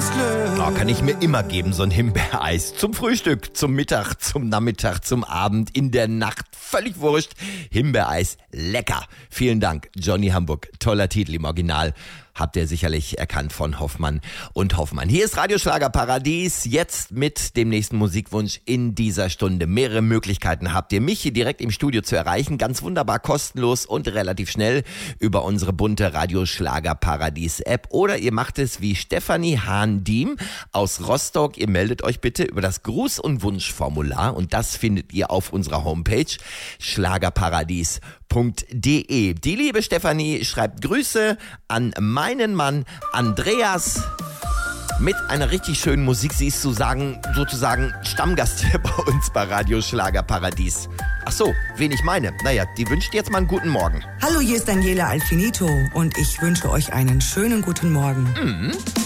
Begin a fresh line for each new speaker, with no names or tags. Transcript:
Lebensglück.
Oh, kann ich mir immer geben, so ein Himbeereis. Zum Frühstück, zum Mittag, zum Nachmittag, zum Abend, in der Nacht. Völlig wurscht. Himbeereis, lecker. Vielen Dank, Johnny Hamburg. Toller Titel im Original. Habt ihr sicherlich erkannt von Hoffmann und Hoffmann. Hier ist Radioschlager Paradies, jetzt mit dem nächsten Musikwunsch in dieser Stunde. Mehrere Möglichkeiten habt ihr, mich hier direkt im Studio zu erreichen. Ganz wunderbar kostenlos und relativ schnell über unsere bunte Radioschlager Paradies App. Oder ihr macht es wie Stefanie Hahn-Diem aus Rostock. Ihr meldet euch bitte über das Gruß- und Wunschformular und das findet ihr auf unserer Homepage schlagerparadies.de. Die liebe Stefanie schreibt Grüße an meinen Mann Andreas mit einer richtig schönen Musik. Sie ist sozusagen Stammgast hier bei uns bei Radio Schlager Paradies. Ach so, wen ich meine? Naja, die wünscht jetzt mal einen guten Morgen.
Hallo, hier ist Daniela Alfinito und ich wünsche euch einen schönen guten Morgen.